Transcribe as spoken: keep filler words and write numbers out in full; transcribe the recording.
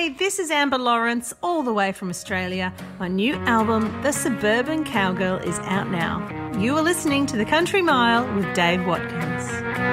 Hey, this is Amber Lawrence, all the way from Australia. My new album, The Suburban Cowgirl, is out now. You are listening to The Country Mile with Dave Watkins.